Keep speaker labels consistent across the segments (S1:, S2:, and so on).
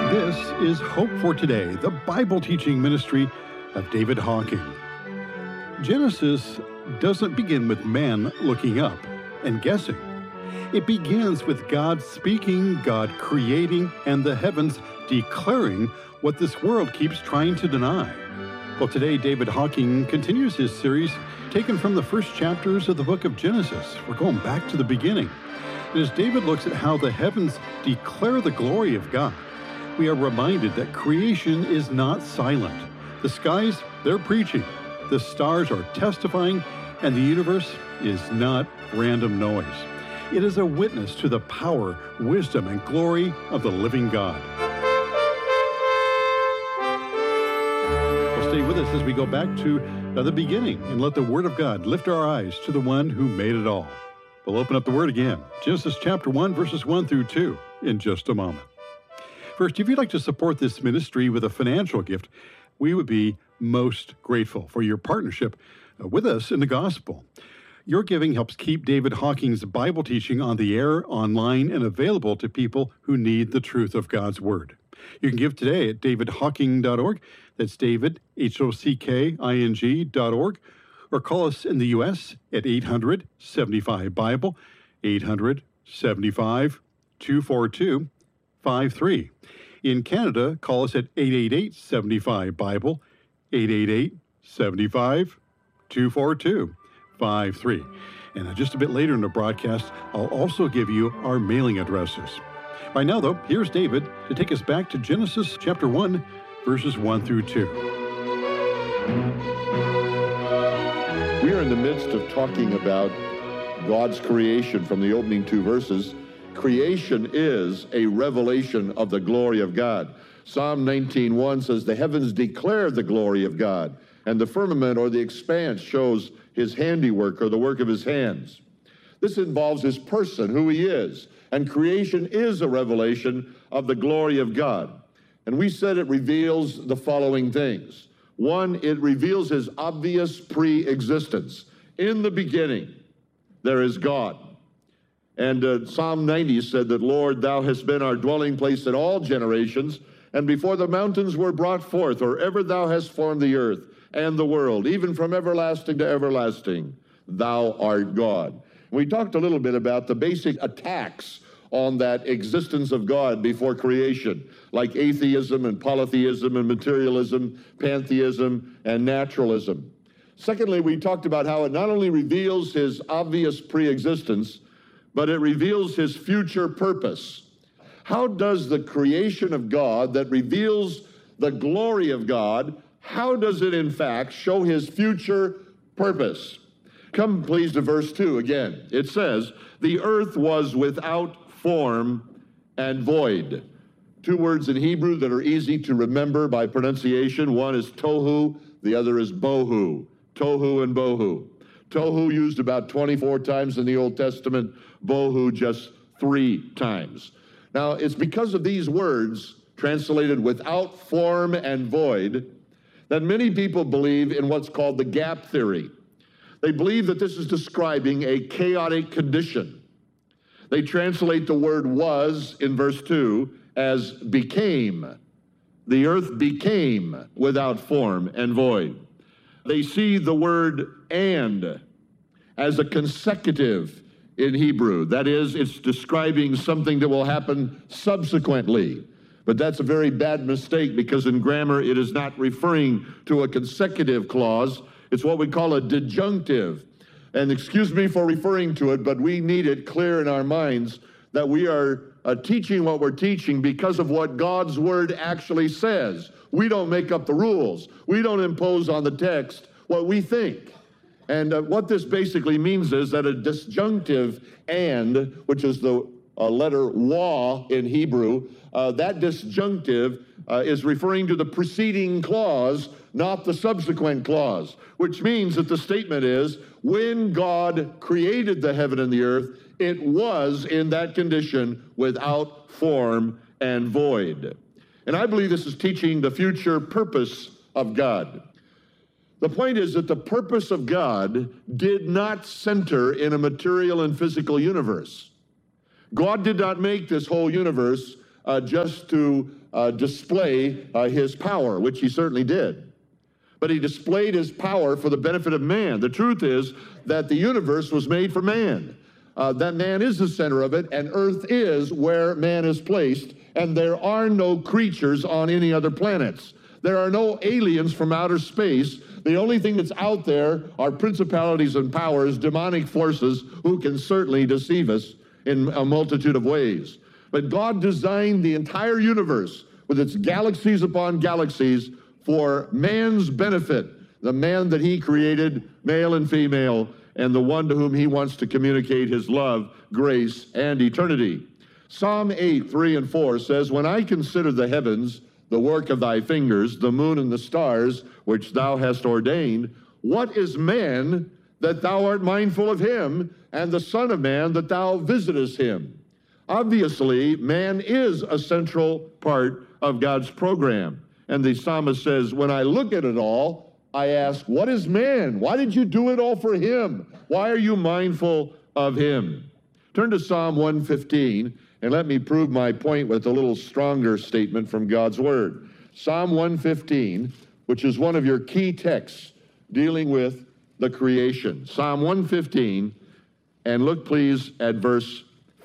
S1: This is Hope for Today, the Bible teaching ministry of David Hocking. Genesis doesn't begin with man looking up and guessing. It begins with God speaking, God creating, and the heavens declaring what this world keeps trying to deny. Well, today David Hocking continues his series taken from the first chapters of the book of Genesis. We're going back to the beginning. And as David looks at how the heavens declare the glory of God, we are reminded that creation is not silent. The skies, they're preaching. The stars are testifying, and the universe is not random noise. It is a witness to the power, wisdom, and glory of the living God. Well, stay with us as we go back to the beginning and let the Word of God lift our eyes to the one who made it all. We'll open up the Word again. Genesis chapter 1, verses 1 through 2 in just a moment. First, if you'd like to support this ministry with a financial gift, we would be most grateful for your partnership with us in the gospel. Your giving helps keep David Hocking's Bible teaching on the air, online, and available to people who need the truth of God's Word. You can give today at davidhocking.org. That's David, HOCKING.org. Or call us in the U.S. at 800-75-BIBLE, 800-75-242-53. In Canada, call us at 888-75-BIBLE, 888-75-242-53. And just a bit later in the broadcast, I'll also give you our mailing addresses. Right now, though, here's David to take us back to Genesis chapter 1, verses 1 through 2.
S2: We are in the midst of talking about God's creation from the opening two verses. Creation is a revelation of the glory of God. Psalm 19:1 says, "The heavens declare the glory of God, and the firmament or the expanse shows his handiwork or the work of his hands." This involves his person, who he is, and creation is a revelation of the glory of God. And we said it reveals the following things. One, it reveals his obvious pre-existence. In the beginning, there is God. And Psalm 90 said that, "Lord, thou hast been our dwelling place in all generations, and before the mountains were brought forth, or ever thou hast formed the earth and the world, even from everlasting to everlasting, thou art God." We talked a little bit about the basic attacks on that existence of God before creation, like atheism and polytheism and materialism, pantheism, and naturalism. Secondly, we talked about how it not only reveals his obvious pre-existence, but it reveals his future purpose. How does the creation of God that reveals the glory of God, how does it in fact show his future purpose? Come please to verse 2 again. It says, "The earth was without form and void." Two words in Hebrew that are easy to remember by pronunciation. One is tohu, the other is bohu. Tohu and bohu. Tohu used about 24 times in the Old Testament, bohu just 3 times. Now, it's because of these words, translated without form and void, that many people believe in what's called the gap theory. They believe that this is describing a chaotic condition. They translate the word was in verse 2 as became. The earth became without form and void. They see the word and as a consecutive in Hebrew. That is, it's describing something that will happen subsequently. But that's a very bad mistake because in grammar it is not referring to a consecutive clause. It's what we call a disjunctive. And excuse me for referring to it, but we need it clear in our minds that we are teaching what we're teaching because of what God's Word actually says. We don't make up the rules. We don't impose on the text what we think. And what this basically means is that a disjunctive and, which is the letter wa in Hebrew, that disjunctive is referring to the preceding clause, not the subsequent clause, which means that the statement is, when God created the heaven and the earth, it was in that condition without form and void. And I believe this is teaching the future purpose of God. The point is that the purpose of God did not center in a material and physical universe. God did not make this whole universe just to display his power, which he certainly did. But he displayed his power for the benefit of man. The truth is that the universe was made for man. That man is the center of it, and earth is where man is placed, and there are no creatures on any other planets. There are no aliens from outer space. The only thing that's out there are principalities and powers, demonic forces, who can certainly deceive us in a multitude of ways. But God designed the entire universe with its galaxies upon galaxies for man's benefit, the man that he created, male and female, and the one to whom he wants to communicate his love, grace, and eternity. Psalm 8, 3 and 4 says, "When I consider the heavens, the work of thy fingers, the moon and the stars, which thou hast ordained, what is man that thou art mindful of him, and the son of man that thou visitest him?" Obviously, man is a central part of God's program. And the psalmist says, when I look at it all, I ask, what is man? Why did you do it all for him? Why are you mindful of him? Turn to Psalm 115, and let me prove my point with a little stronger statement from God's word. Psalm 115, which is one of your key texts dealing with the creation. Psalm 115, and look please at verse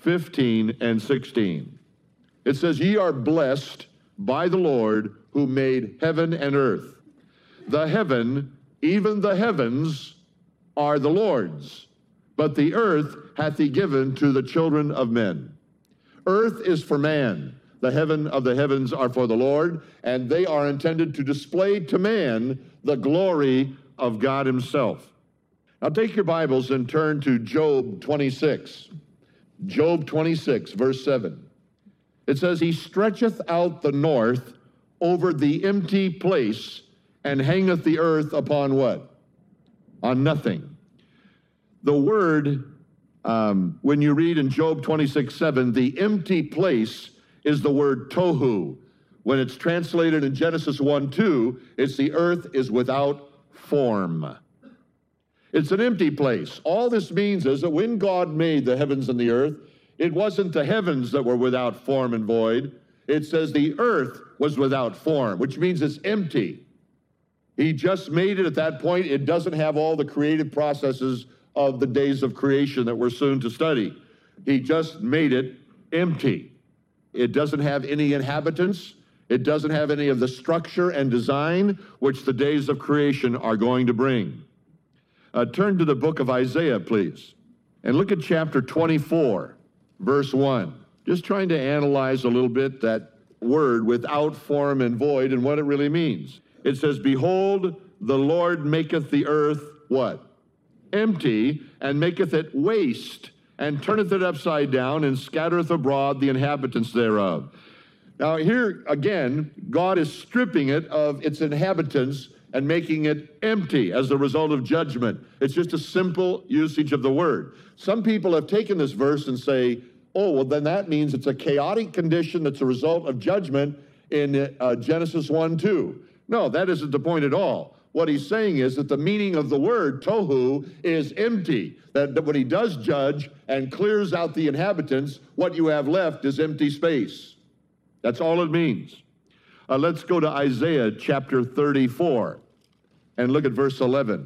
S2: 15 and 16. It says, "Ye are blessed by the Lord who made heaven and earth. The heaven, even the heavens, are the Lord's, but the earth hath he given to the children of men." Earth is for man. The heaven of the heavens are for the Lord, and they are intended to display to man the glory of God himself. Now take your Bibles and turn to Job 26. Job 26, verse 7. It says, "He stretcheth out the north over the empty place, and hangeth the earth upon what? On nothing." The word, when you read in Job 26:7, the empty place is the word tohu. When it's translated in Genesis 1:2, it's the earth is without form. It's an empty place. All this means is that when God made the heavens and the earth, it wasn't the heavens that were without form and void. It says the earth was without form, which means it's empty. He just made it at that point. It doesn't have all the creative processes of the days of creation that we're soon to study. He just made it empty. It doesn't have any inhabitants. It doesn't have any of the structure and design which the days of creation are going to bring. Turn to the book of Isaiah, please, and look at chapter 24, verse 1. Just trying to analyze a little bit that word without form and void and what it really means. It says, "Behold, the Lord maketh the earth," what? "Empty, and maketh it waste, and turneth it upside down, and scattereth abroad the inhabitants thereof." Now here, again, God is stripping it of its inhabitants and making it empty as a result of judgment. It's just a simple usage of the word. Some people have taken this verse and say, oh, well, then that means it's a chaotic condition that's a result of judgment in Genesis 1:2. No, that isn't the point at all. What he's saying is that the meaning of the word tohu is empty, that when he does judge and clears out the inhabitants, what you have left is empty space. That's all it means. Let's go to Isaiah chapter 34 and look at verse 11.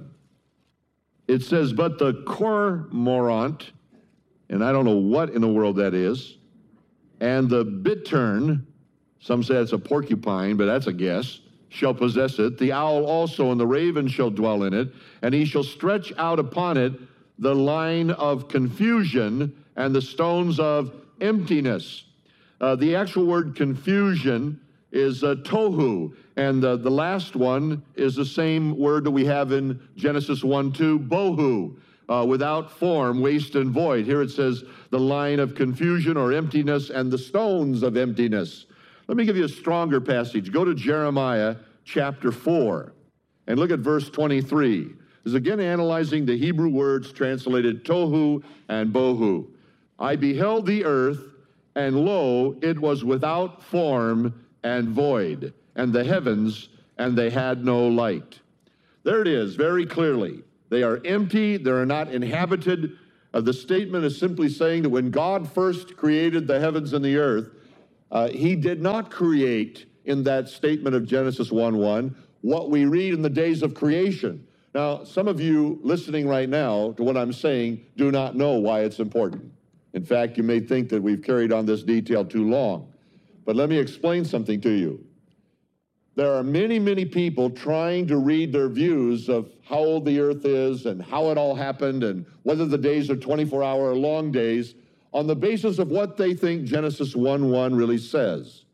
S2: It says, "But the cormorant," and I don't know what in the world that is, "and the bittern," some say it's a porcupine, but that's a guess, "shall possess it. The owl also and the raven shall dwell in it, and he shall stretch out upon it the line of confusion and the stones of emptiness." The actual word confusion is tohu, and the last one is the same word that we have in Genesis 1:2, bohu, without form, waste and void. Here it says the line of confusion or emptiness and the stones of emptiness. Let me give you a stronger passage. Go to Jeremiah chapter 4 and look at verse 23. This is again analyzing the Hebrew words translated tohu and bohu. "I beheld the earth, and lo, it was without form and void, and the heavens, and they had no light." There it is, very clearly. They are empty, they are not inhabited. The statement is simply saying that when God first created the heavens and the earth, He did not create in that statement of Genesis 1:1 what we read in the days of creation. Now, some of you listening right now to what I'm saying do not know why it's important. In fact, you may think that we've carried on this detail too long. But let me explain something to you. There are many, many people trying to read their views of how old the earth is and how it all happened and whether the days are 24-hour or long days on the basis of what they think Genesis 1:1 really says.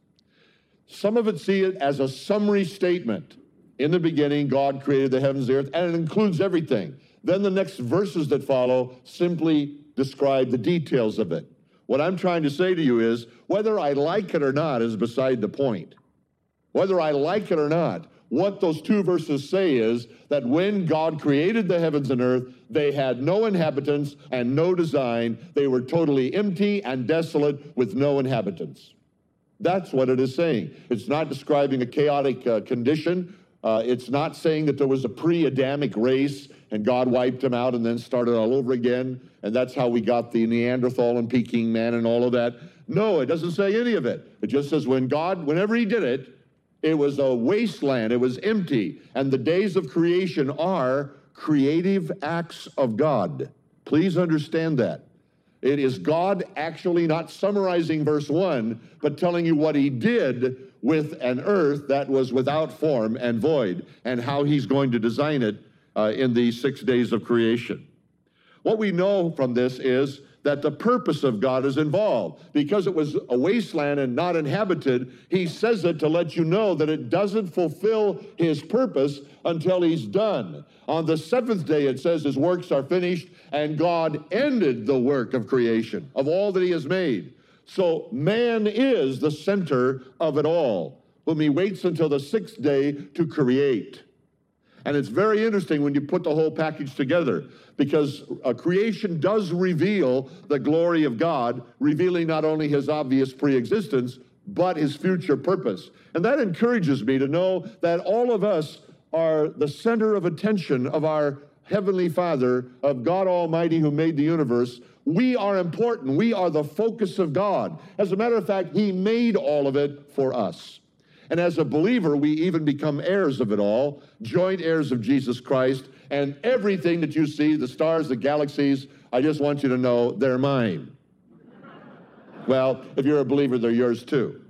S2: Some of it see it as a summary statement. In the beginning, God created the heavens and the earth, and it includes everything. Then the next verses that follow simply describe the details of it. What I'm trying to say to you is, whether I like it or not is beside the point. Whether I like it or not, what those two verses say is that when God created the heavens and earth, they had no inhabitants and no design. They were totally empty and desolate with no inhabitants. That's what it is saying. It's not describing a chaotic condition. It's not saying that there was a pre-Adamic race and God wiped them out and then started all over again, and that's how we got the Neanderthal and Peking man and all of that. No, it doesn't say any of it. It just says whenever he did it, it was a wasteland, it was empty, and the days of creation are creative acts of God. Please understand that. It is God actually not summarizing verse 1, but telling you what he did with an earth that was without form and void, and how he's going to design it in the 6 days of creation. What we know from this is that the purpose of God is involved. Because it was a wasteland and not inhabited, he says it to let you know that it doesn't fulfill his purpose until he's done. On the seventh day, it says his works are finished, and God ended the work of creation, of all that he has made. So man is the center of it all, whom he waits until the sixth day to create. And it's very interesting when you put the whole package together, because creation does reveal the glory of God, revealing not only his obvious preexistence, but his future purpose. And that encourages me to know that all of us are the center of attention of our Heavenly Father, of God Almighty who made the universe. We are important. We are the focus of God. As a matter of fact, he made all of it for us. And as a believer, we even become heirs of it all, joint heirs of Jesus Christ, and everything that you see, the stars, the galaxies, I just want you to know they're mine. Well, if you're a believer, they're yours too.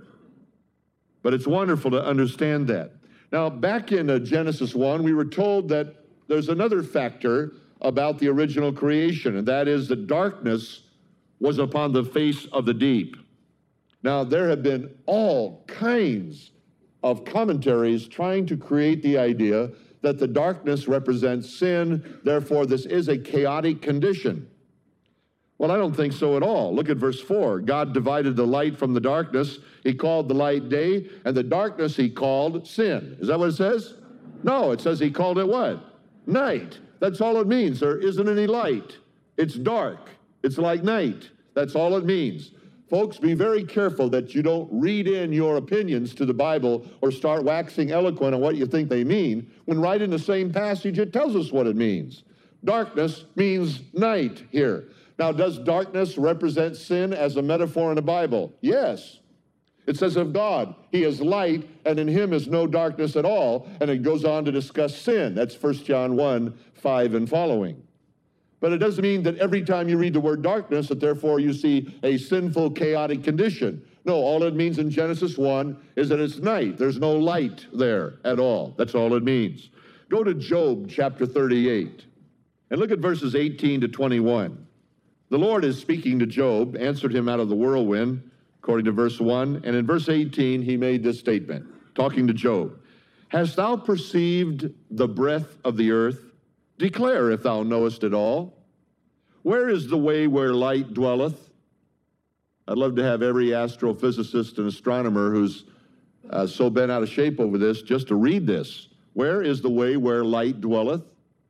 S2: But it's wonderful to understand that. Now, back in Genesis 1, we were told that there's another factor about the original creation, and that is that darkness was upon the face of the deep. Now, there have been all kinds of commentaries trying to create the idea that the darkness represents sin, therefore this is a chaotic condition. Well, I don't think so at all. Look at verse 4. God divided the light from the darkness. He called the light day, and the darkness he called sin. Is that what it says? No, it says he called it what? Night. That's all it means. There isn't any light. It's dark. It's like night. That's all it means. Folks, be very careful that you don't read in your opinions to the Bible or start waxing eloquent on what you think they mean, when right in the same passage it tells us what it means. Darkness means night here. Now, does darkness represent sin as a metaphor in the Bible? Yes. It says of God, he is light, and in him is no darkness at all, and it goes on to discuss sin. That's 1 John 1:5 and following. But it doesn't mean that every time you read the word darkness, that therefore you see a sinful, chaotic condition. No, all it means in Genesis 1 is that it's night. There's no light there at all. That's all it means. Go to Job chapter 38 and look at verses 18 to 21. The Lord is speaking to Job, answered him out of the whirlwind, according to verse 1. And in verse 18, he made this statement, talking to Job. Hast thou perceived the breadth of the earth? Declare if thou knowest it all. Where is the way where light dwelleth? I'd love to have every astrophysicist and astronomer who's so bent out of shape over this just to read this. Where is the way where light dwelleth?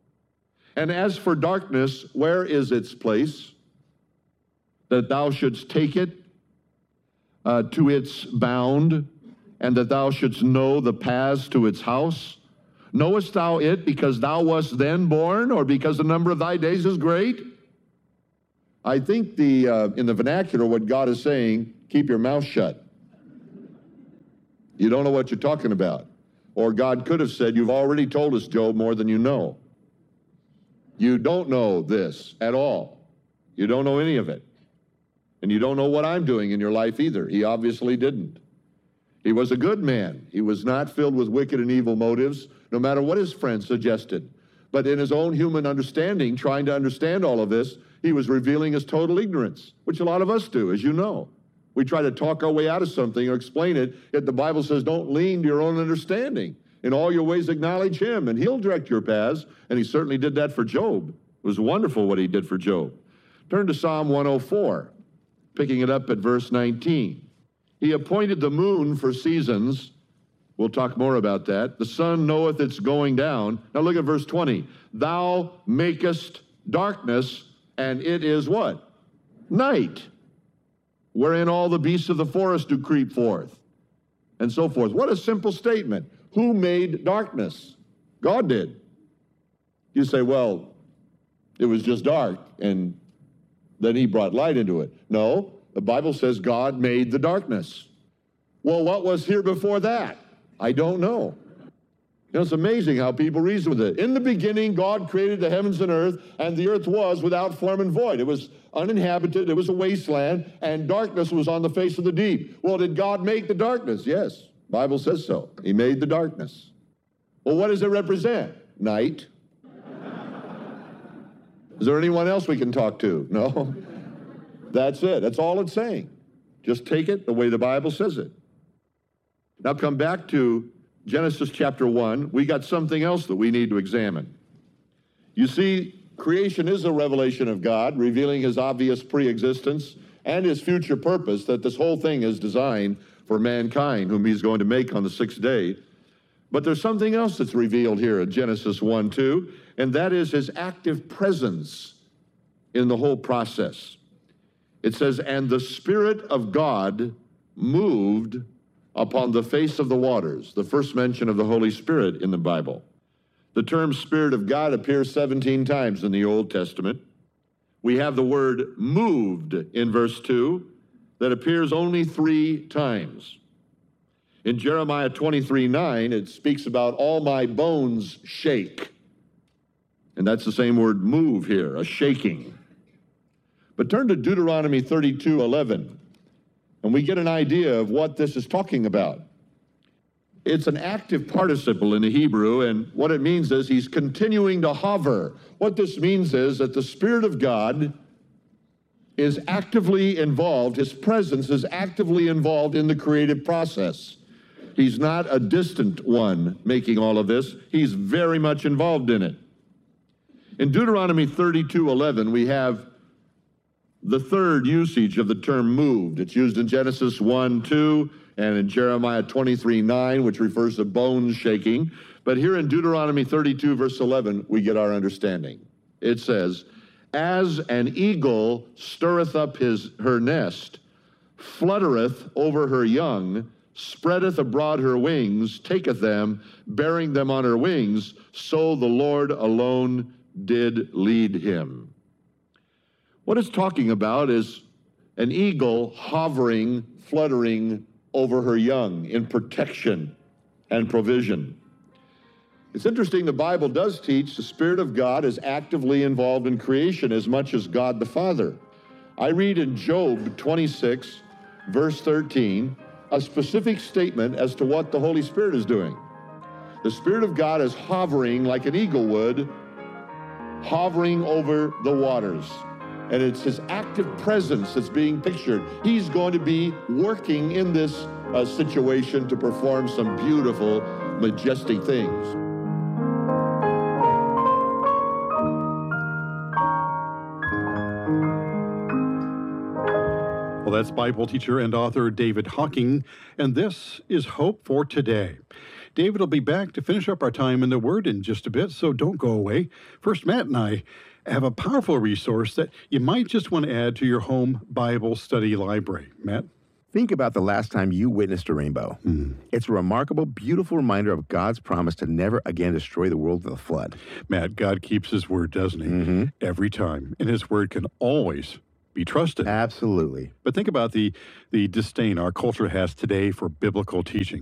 S2: And as for darkness, where is its place? That thou shouldst take it to its bound, and that thou shouldst know the paths to its house? Knowest thou it because thou wast then born, or because the number of thy days is great? I think in the vernacular, what God is saying, keep your mouth shut. You don't know what you're talking about. Or God could have said, you've already told us, Job, more than you know. You don't know this at all. You don't know any of it. And you don't know what I'm doing in your life either. He obviously didn't. He was a good man. He was not filled with wicked and evil motives, no matter what his friends suggested. But in his own human understanding, trying to understand all of this, he was revealing his total ignorance, which a lot of us do, as you know. We try to talk our way out of something or explain it, yet the Bible says don't lean to your own understanding. In all your ways acknowledge him, and he'll direct your paths, and he certainly did that for Job. It was wonderful what he did for Job. Turn to Psalm 104, picking it up at verse 19. He appointed the moon for seasons. We'll talk more about that. The sun knoweth its going down. Now look at verse 20. Thou makest darkness, and it is what? Night, wherein all the beasts of the forest do creep forth, and so forth. What a simple statement. Who made darkness? God did. You say, well, it was just dark, and then he brought light into it. No, the Bible says God made the darkness. Well, what was here before that? I don't know. You know, it's amazing how people reason with it. In the beginning, God created the heavens and earth, and the earth was without form and void. It was uninhabited, it was a wasteland, and darkness was on the face of the deep. Well, did God make the darkness? Yes, the Bible says so. He made the darkness. Well, what does it represent? Night. Is there anyone else we can talk to? No. That's it. That's all it's saying. Just take it the way the Bible says it. Now come back to Genesis chapter 1. We got something else that we need to examine. You see, creation is a revelation of God, revealing his obvious pre-existence and his future purpose, that this whole thing is designed for mankind, whom he's going to make on the sixth day. But there's something else that's revealed here in Genesis 1:2, and that is his active presence in the whole process. It says, and the Spirit of God moved upon the face of the waters, the first mention of the Holy Spirit in the Bible. The term Spirit of God appears 17 times in the Old Testament. We have the word moved in verse 2 that appears only 3 times. In Jeremiah 23:9, it speaks about all my bones shake. And that's the same word move here, a shaking. But turn to Deuteronomy 32:11, and we get an idea of what this is talking about. It's an active participle in the Hebrew, and what it means is he's continuing to hover. What this means is that the Spirit of God is actively involved, his presence is actively involved in the creative process. He's not a distant one making all of this. He's very much involved in it. In Deuteronomy 32:11, we have the third usage of the term moved. It's used in Genesis 1:2 and in Jeremiah 23:9, which refers to bones shaking. But here in Deuteronomy 32, verse 11, we get our understanding. It says, as an eagle stirreth up her nest, fluttereth over her young, spreadeth abroad her wings, taketh them, bearing them on her wings, so the Lord alone did lead him. What it's talking about is an eagle hovering, fluttering over her young in protection and provision. It's interesting, the Bible does teach the Spirit of God is actively involved in creation as much as God the Father. I read in Job 26, verse 13, a specific statement as to what the Holy Spirit is doing. The Spirit of God is hovering like an eagle would, hovering over the waters. And it's his active presence that's being pictured. He's going to be working in this situation to perform some beautiful, majestic things.
S1: Well, that's Bible teacher and author David Hocking, and this is Hope for Today. David will be back to finish up our time in the Word in just a bit, so don't go away. First, Matt and I have a powerful resource that you might just want to add to your home Bible study library. Matt?
S3: Think about the last time you witnessed a rainbow. It's a remarkable, beautiful reminder of God's promise to never again destroy the world with a flood.
S1: Matt, God keeps his word, doesn't he? Every time. And his word can always be trusted.
S3: Absolutely.
S1: But think about the disdain our culture has today for biblical teaching.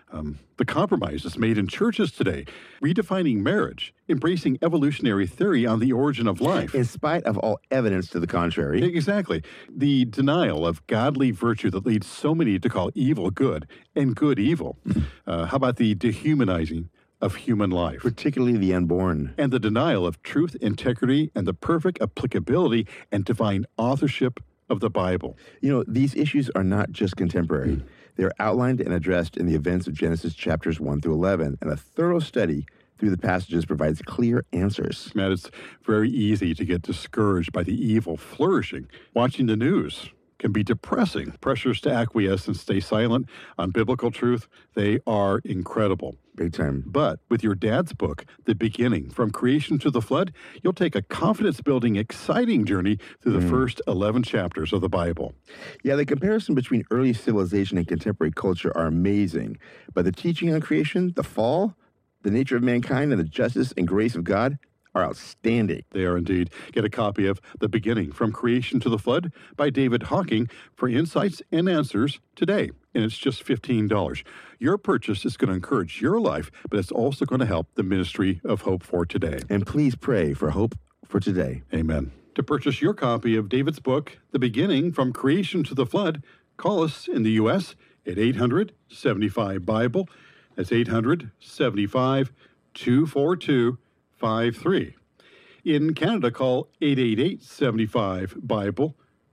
S1: The compromises made in churches today, redefining marriage, embracing evolutionary theory on the origin of life.
S3: In spite of all evidence to the contrary.
S1: Exactly. The denial of godly virtue that leads so many to call evil good and good evil. How about the dehumanizing of human life?
S3: Particularly the unborn.
S1: And the denial of truth, integrity, and the perfect applicability and divine authorship of the Bible.
S3: You know, these issues are not just contemporary. They're outlined and addressed in the events of Genesis chapters 1 through 11, and a thorough study through the passages provides clear answers.
S1: Matt, it's very easy to get discouraged by the evil flourishing. Watching the news can be depressing. Pressures to acquiesce and stay silent on biblical truth, they are incredible.
S3: Big time.
S1: But with your dad's book, The Beginning, From Creation to the Flood, you'll take a confidence-building, exciting journey through the first 11 chapters of the Bible.
S3: Yeah, the comparison between early civilization and contemporary culture are amazing. But the teaching on creation, the fall, the nature of mankind, and the justice and grace of God are outstanding.
S1: They are indeed. Get a copy of The Beginning, From Creation to the Flood by David Hocking for insights and answers today. And it's just $15. Your purchase is going to encourage your life, but it's also going to help the ministry of Hope for Today.
S3: And please pray for Hope for Today.
S1: Amen. To purchase your copy of David's book, The Beginning, From Creation to the Flood, call us in the U.S. at 800-75-BIBLE. That's 800-75-242-53. In Canada, call 888-75-BIBLE,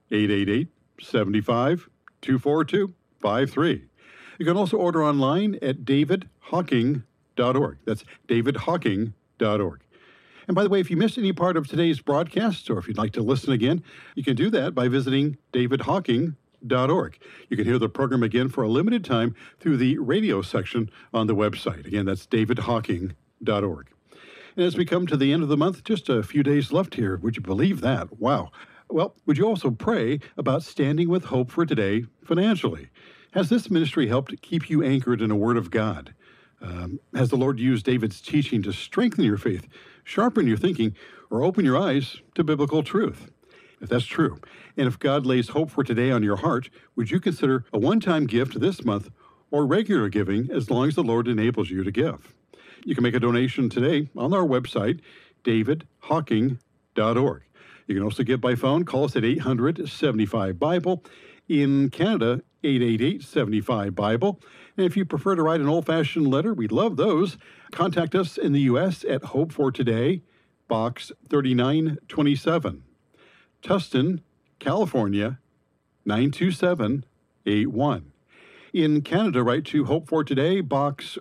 S1: 888-75-242-53. You can also order online at davidhocking.org. That's davidhocking.org. And by the way, if you missed any part of today's broadcast, or if you'd like to listen again, you can do that by visiting davidhocking.org. You can hear the program again for a limited time through the radio section on the website. Again, that's davidhocking.org. And as we come to the end of the month, just a few days left here. Would you believe that? Wow. Well, would you also pray about standing with Hope for Today financially? Has this ministry helped keep you anchored in a Word of God? Has the Lord used David's teaching to strengthen your faith, sharpen your thinking, or open your eyes to biblical truth? If that's true, and if God lays Hope for Today on your heart, would you consider a one-time gift this month or regular giving as long as the Lord enables you to give? You can make a donation today on our website, davidhocking.org. You can also give by phone. Call us at 800-75-BIBLE. In Canada, 888-75-BIBLE. And if you prefer to write an old-fashioned letter, we'd love those. Contact us in the U.S. at Hope for Today, Box 3927, Tustin, California, 92781. In Canada, write to Hope for Today, Box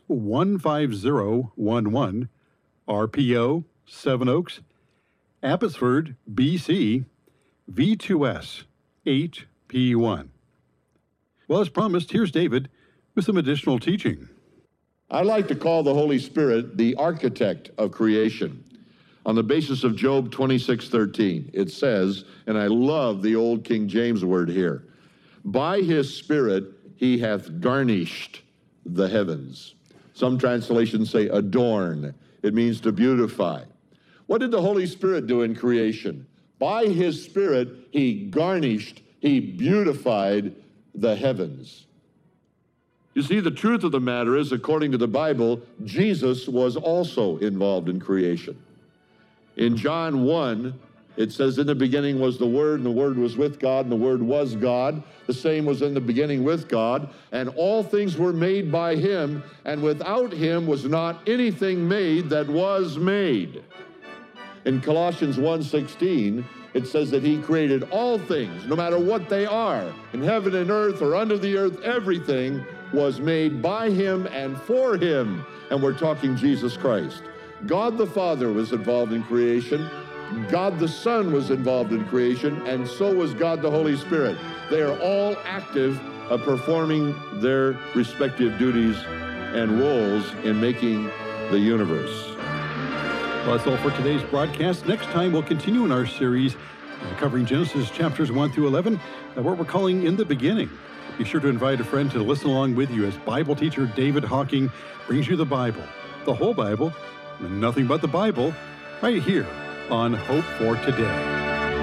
S1: 15011, RPO, Seven Oaks, Abbotsford, BC, V2S 8P1. Well, as promised, here's David with some additional teaching.
S2: I like to call the Holy Spirit the architect of creation. On the basis of Job 26:13, it says, and I love the old King James word here, by his Spirit he hath garnished the heavens. Some translations say adorn. It means to beautify. What did the Holy Spirit do in creation? By his Spirit, he garnished, he beautified the heavens. You see, the truth of the matter is, according to the Bible, Jesus was also involved in creation. In John 1, it says, in the beginning was the Word, and the Word was with God, and the Word was God. The same was in the beginning with God, and all things were made by him, and without him was not anything made that was made. In Colossians 1:16, it says that he created all things, no matter what they are, in heaven and earth or under the earth, everything was made by him and for him. And we're talking Jesus Christ. God the Father was involved in creation. God the Son was involved in creation, and so was God the Holy Spirit. They are all active, performing their respective duties and roles in making the universe.
S1: Well, that's all for today's broadcast. Next time, we'll continue in our series covering Genesis chapters 1 through 11, what we're calling In the Beginning. Be sure to invite a friend to listen along with you as Bible teacher David Hocking brings you the Bible, the whole Bible, and nothing but the Bible, right here on Hope for Today.